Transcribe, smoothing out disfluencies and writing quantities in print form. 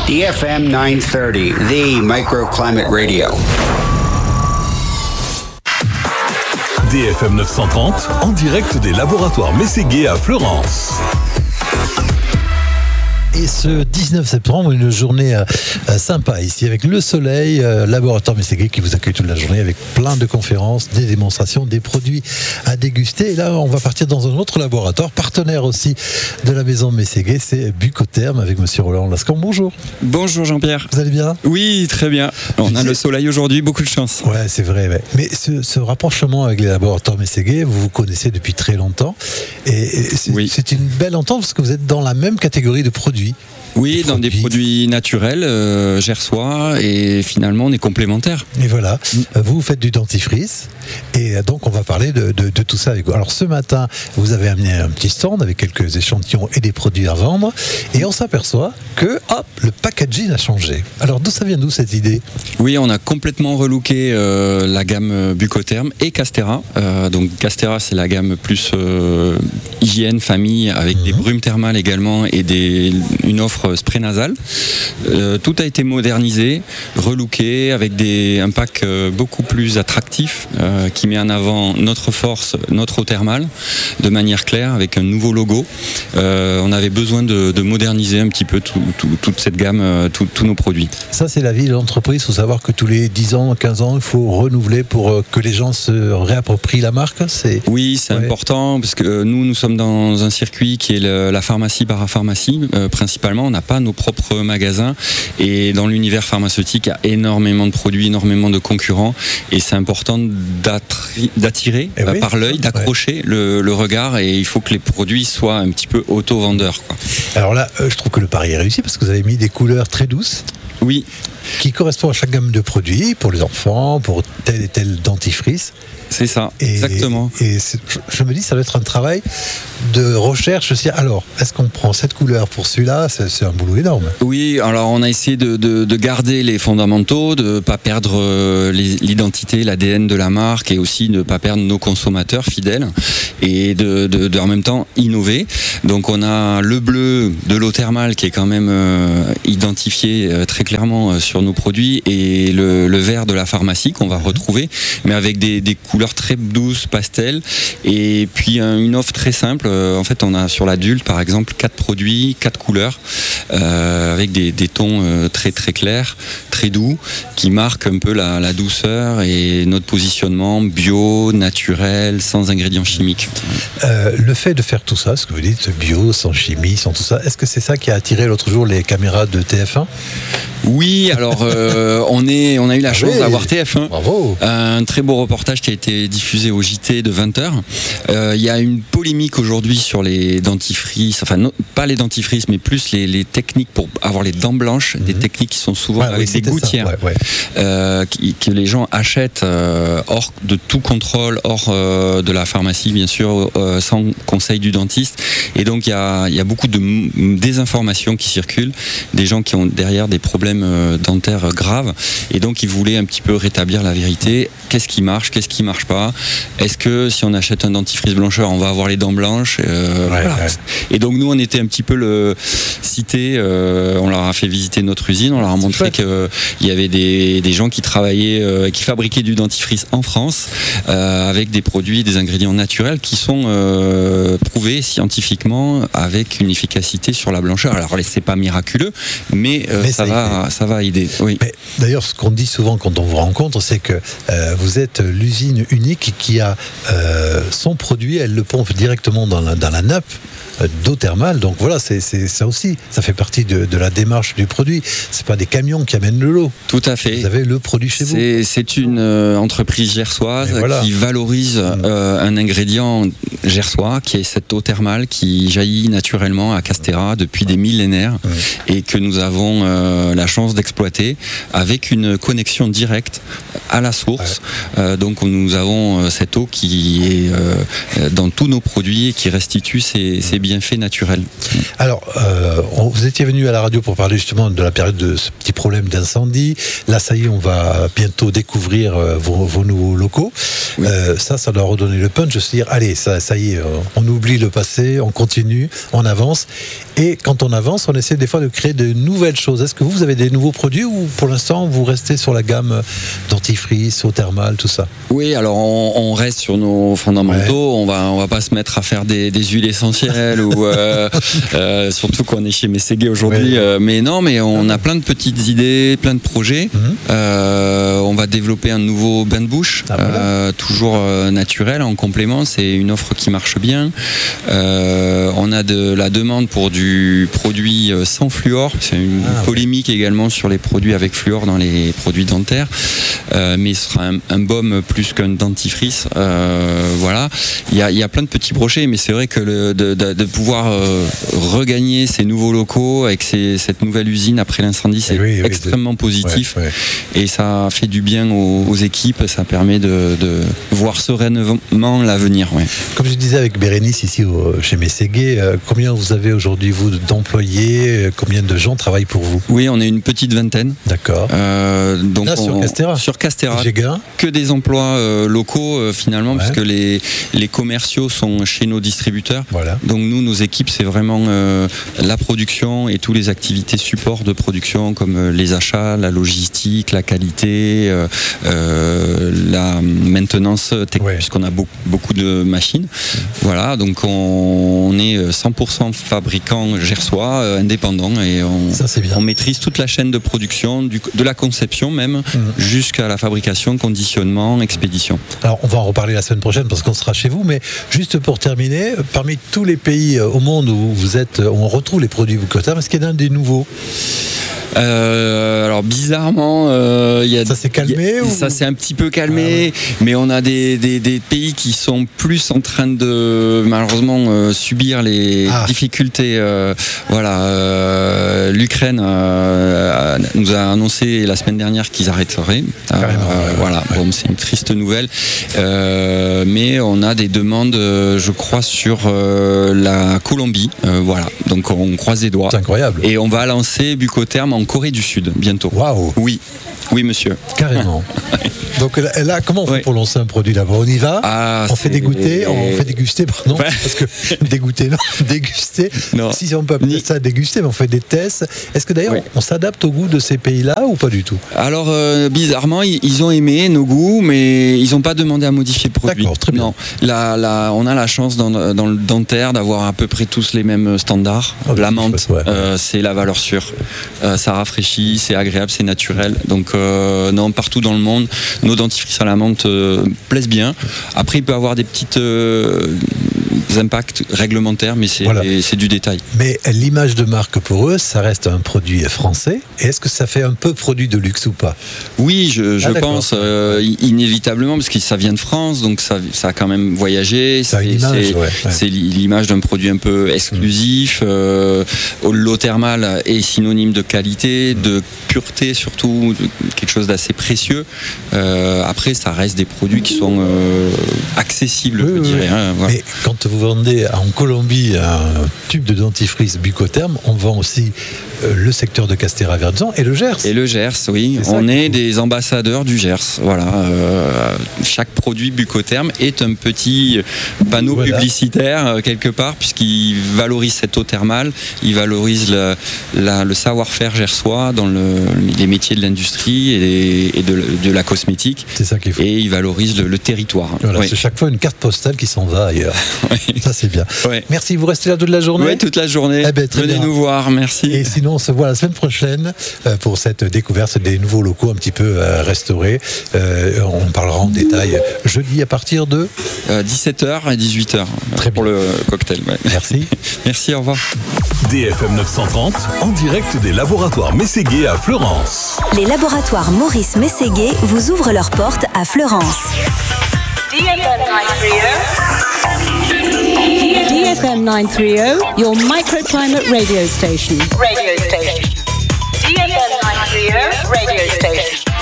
DFM 930, the microclimate radio. DFM 930, en direct des laboratoires Mességuet à Fleurance. Et ce 19 septembre, une journée sympa ici avec le soleil, laboratoire Mességuet qui vous accueille toute la journée avec plein de conférences, des démonstrations, des produits à déguster. Et là, on va partir dans un autre laboratoire, partenaire aussi de la maison Mességuet, c'est Bucotherm avec monsieur Roland Lascan. Bonjour. Bonjour Jean-Pierre. Vous allez bien ? Oui, très bien. On a le soleil aujourd'hui, beaucoup de chance. Ouais, c'est vrai. Ouais. Mais ce rapprochement avec les laboratoires Mességuet, vous vous connaissez depuis très longtemps. Et c'est une belle entente parce que vous êtes dans la même catégorie de produits. Oui, dans des produits naturels, gersois, et finalement on est complémentaires. Et voilà, vous faites du dentifrice, et donc on va parler de tout ça avec vous. Alors ce matin, vous avez amené un petit stand avec quelques échantillons et des produits à vendre, et on s'aperçoit que, hop, le packaging a changé. Alors d'où ça vient, d'où cette idée ? Oui, on a complètement relooké la gamme Bucotherm et Castera. Donc Castera, c'est la gamme plus hygiène, famille, avec des brumes thermales également, et une offre spray nasal. Tout a été modernisé, relooké avec un pack beaucoup plus attractif qui met en avant notre force, notre eau thermale de manière claire avec un nouveau logo. On avait besoin de moderniser un petit peu toute cette gamme, tous nos produits. Ça, c'est la vie de l'entreprise. Il faut savoir que tous les 10 ans, 15 ans, il faut renouveler pour que les gens se réapproprient la marque. Oui, c'est important parce que nous sommes dans un circuit qui est la pharmacie parapharmacie principalement. On n'a pas nos propres magasins, et dans l'univers pharmaceutique il y a énormément de produits, énormément de concurrents, et c'est important d'attirer par l'œil, d'accrocher le regard, et il faut que les produits soient un petit peu auto-vendeurs, quoi. Alors là, je trouve que le pari est réussi parce que vous avez mis des couleurs très douces. Oui. Qui correspondent à chaque gamme de produits, pour les enfants, pour tel et tel dentifrice. C'est ça, exactement. Et je me dis, ça va être un travail de recherche aussi. Alors, est-ce qu'on prend cette couleur pour celui-là ? C'est un boulot énorme. Oui, alors on a essayé de garder les fondamentaux, de ne pas perdre l'identité, l'ADN de la marque, et aussi de ne pas perdre nos consommateurs fidèles, et de en même temps innover. Donc on a le bleu de l'eau thermale qui est quand même identifié très clairement sur nos produits, et le vert de la pharmacie qu'on va retrouver, mais avec des couleurs très douces, pastel, et puis une offre très simple. En fait, on a sur l'adulte par exemple 4 produits, 4 couleurs, avec des tons très très clairs, très doux, qui marquent un peu la douceur et notre positionnement bio, naturel, sans ingrédients chimiques. Le fait de faire tout ça, ce que vous dites, bio, sans chimie, sans tout ça, est-ce que c'est ça qui a attiré l'autre jour les caméras de TF1 ? Oui, alors on a eu la chance d'avoir TF1. Bravo. Un très beau reportage qui a été diffusé au JT de 20h. Il y a une polémique aujourd'hui sur les dentifrices, enfin non, pas les dentifrices, mais plus les techniques pour avoir les dents blanches, des techniques qui sont souvent avec des gouttières, que les gens achètent hors de tout contrôle, hors de la pharmacie bien sûr, sans conseil du dentiste. Et donc il y a beaucoup de désinformations qui circulent, des gens qui ont derrière des problèmes dentaires graves, et donc ils voulaient un petit peu rétablir la vérité. Qu'est-ce qui marche pas? Est-ce que si on achète un dentifrice blancheur, on va avoir les dents blanches? Voilà. Et donc nous, on était un petit peu cité, on leur a fait visiter notre usine, on leur a montré qu'il y avait des gens qui travaillaient, qui fabriquaient du dentifrice en France, avec des produits, des ingrédients naturels qui sont prouvés scientifiquement avec une efficacité sur la blancheur. Alors c'est pas miraculeux, mais ça va aider. Oui. Mais, d'ailleurs, ce qu'on dit souvent quand on vous rencontre, c'est que vous êtes l'usine unique qui a son produit, elle le pompe directement dans la nappe d'eau thermale. Donc voilà, c'est ça aussi, ça fait partie de la démarche du produit. C'est pas des camions qui amènent le lot. Tout à fait. Vous avez le produit chez vous. C'est une entreprise gersoise qui valorise un ingrédient gersois qui est cette eau thermale qui jaillit naturellement à Castera depuis des millénaires et que nous avons la chance d'exploiter avec une connexion directe à la source. Donc nous avons cette eau qui est dans tous nos produits et qui restitue ces bienfaits naturels. Alors, vous étiez venu à la radio pour parler justement de la période de ce petit problème d'incendie. Là, ça y est, on va bientôt découvrir vos nouveaux locaux. Oui. Ça doit redonner le punch, de se dire, allez, ça y est, on oublie le passé, on continue, on avance. Et quand on avance, on essaie des fois de créer de nouvelles choses. Est-ce que vous avez des nouveaux produits ou pour l'instant, vous restez sur la gamme dentifrice, eau thermale, tout ça? Oui, alors on reste sur nos fondamentaux. Ouais. On va pas se mettre à faire des huiles essentielles ou surtout qu'on est chez Mességué aujourd'hui. Ouais. Mais on a plein de petites idées, plein de projets. On va développer un nouveau bain de bouche, toujours naturel en complément. C'est une offre qui marche bien. On a de la demande pour du produit sans fluor. C'est une polémique également sur les produits avec fluor dans les produits dentaires. Mais ce sera un baume plus qu'un dentifrice. Voilà. Il y a plein de petits projets, mais c'est vrai que de pouvoir regagner ces nouveaux locaux avec cette nouvelle usine après l'incendie, c'est extrêmement positif. Ouais. Et ça fait du bien aux équipes. Ça permet de voir sereinement l'avenir. Ouais. Comme je disais avec Bérénice ici chez Mességué, combien vous avez aujourd'hui vous d'employés? Combien de gens travaillent pour vous? Oui, on est une petite vingtaine. D'accord. Donc là, sur Castéra. Sur Castéra. Que des emplois locaux finalement, puisque les commerciaux sont chez nos distributeurs. Voilà. Donc nous, nos équipes, c'est vraiment la production et toutes les activités support de production comme les achats, la logistique, la qualité, la maintenance technique, puisqu'on a beaucoup de machines. Voilà, donc on est 100% fabricant gersois, indépendant, et on maîtrise toute la chaîne de production, de la conception même, jusqu'à la fabrication, conditionnement, expédition. Alors on va en reparler la semaine prochaine parce qu'on sera chez vous, mais juste pour terminer, parmi tous les pays au monde où vous êtes, où on retrouve les produits Bucoterm, est-ce qu'il y en a des nouveaux? Alors bizarrement, ça s'est calmé ça s'est un petit peu calmé, mais on a des pays qui sont plus en train de malheureusement subir les difficultés. L'Ukraine nous a annoncé la semaine dernière qu'ils arrêteraient. Bon, c'est une triste nouvelle, mais on a des demandes, je crois, sur la Colombie. Donc on croise les doigts. C'est incroyable. Et on va lancer Bucoterm en Corée du Sud bientôt. Waouh. Oui, monsieur. Carrément. Donc là, comment on fait pour lancer un produit là-bas? On y va, on fait déguster, parce que déguster. Non. Si on peut appeler ça déguster, mais on fait des tests. Est-ce que d'ailleurs on s'adapte au goût de ces pays-là ou pas du tout? Alors bizarrement, ils ont aimé nos goûts, mais ils n'ont pas demandé à modifier le produit. D'accord, très bien. Non. On a la chance dans le dentaire d'avoir à peu près tous les mêmes standards. La menthe, c'est la valeur sûre. Ça rafraîchit, c'est agréable, c'est naturel. Donc partout dans le monde, nos dentifrices à la menthe plaisent bien. Après, il peut avoir des petites impacts réglementaires, mais c'est du détail. Mais l'image de marque pour eux, ça reste un produit français. Et est-ce que ça fait un peu produit de luxe ou pas? Oui, je pense inévitablement, parce que ça vient de France, donc ça a quand même voyagé. C'est l'image d'un produit un peu exclusif. L'eau thermale est synonyme de qualité, de pureté surtout, quelque chose d'assez précieux. Après, ça reste des produits qui sont accessibles, je dirais. Mais quand vous vendez en Colombie un tube de dentifrice Bucoterm, on vend aussi le secteur de Castéra-Vierzon et le Gers. Et le Gers, oui. On est des ambassadeurs du Gers. Voilà. Chaque produit Bucoterm est un petit panneau publicitaire quelque part, puisqu'il valorise cette eau thermale, il valorise le savoir-faire gersois dans les métiers de l'industrie et de la cosmétique. C'est ça qu'il faut. Et il valorise le territoire. Voilà, c'est chaque fois une carte postale qui s'en va ailleurs. Ça, c'est bien. Merci, vous restez là toute la journée? Oui, toute la journée. Venez nous voir, merci. Et sinon, on se voit la semaine prochaine pour cette découverte des nouveaux locaux un petit peu restaurés. On parlera en détail jeudi à partir de 17h et 18h. Très bien. Pour le cocktail. Merci. Merci, au revoir. DFM 930, en direct des laboratoires Mességué à Fleurance. Les laboratoires Maurice Mességué vous ouvrent leurs portes à Fleurance. DFM 930, your microclimate radio station. DFM 930, radio station.